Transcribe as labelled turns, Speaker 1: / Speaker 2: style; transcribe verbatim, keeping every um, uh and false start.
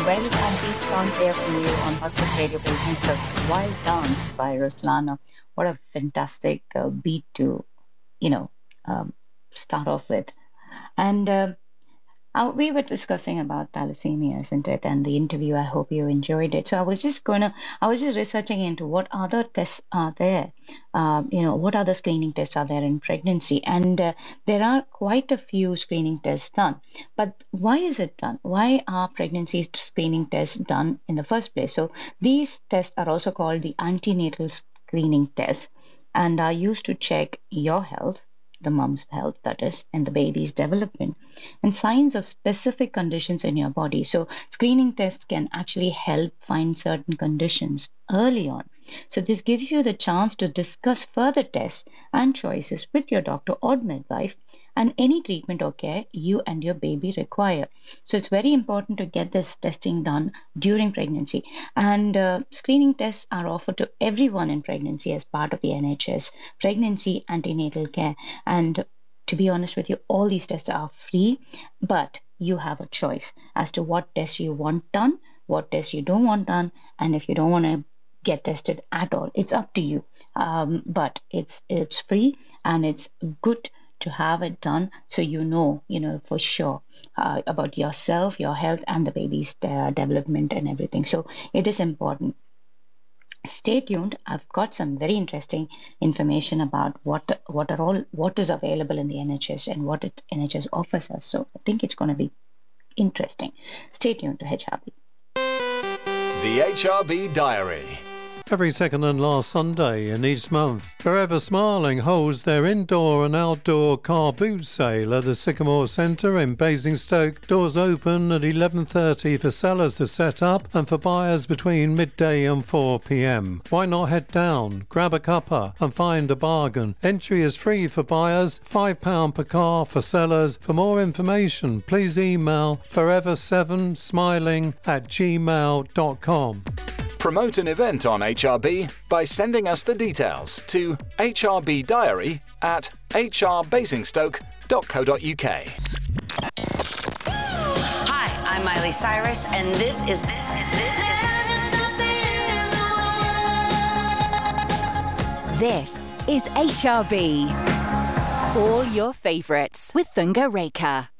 Speaker 1: very complete song there for you on Hospital Radio Basingstoke, Wild Dance by Ruslana. What a fantastic uh, beat to, you know, um, start off with. And uh, uh, we were discussing about thalassemia, isn't it? And the interview, I hope you enjoyed it. So I was just gonna, I was just researching into what other tests are there, um, you know, what other screening tests are there in pregnancy. And uh, there are quite a few screening tests done. But why is it done? Why are pregnancy screening tests done in the first place? So these tests are also called the antenatal screening tests and are used to check your health, the mom's health, that is, and the baby's development, and signs of specific conditions in your body. So screening tests can actually help find certain conditions early on. So this gives you the chance to discuss further tests and choices with your doctor or midwife and any treatment or care you and your baby require. So it's very important to get this testing done during pregnancy. And uh, screening tests are offered to everyone in pregnancy as part of the N H S pregnancy antenatal care. And to be honest with you, all these tests are free, but you have a choice as to what tests you want done, what tests you don't want done, and if you don't want to get tested at all, it's up to you. Um, but it's it's free and it's good to have it done so you know, you know, for sure uh, about yourself, your health, and the baby's uh, development and everything. So it is important. Stay tuned. I've got some very interesting information about what what are all what is available in the N H S and what it N H S offers us. So I think it's going to be interesting. Stay tuned to H R B.
Speaker 2: The H R B Diary.
Speaker 3: Every second and last Sunday in each month, Forever Smiling holds their indoor and outdoor car boot sale at the Sycamore Centre in Basingstoke. Doors open at eleven thirty for sellers to set up and for buyers between midday and four p m. Why not head down, grab a cuppa and find a bargain? Entry is free for buyers, five pounds per car for sellers. For more information, please email forever seven smiling at gmail dot com.
Speaker 2: Promote an event on H R B by sending us the details to h r b diary at h r basingstoke dot co dot u k.
Speaker 4: Hi, I'm Miley Cyrus, and this is...
Speaker 5: This is H R B. All your favourites with Thunga Rekha.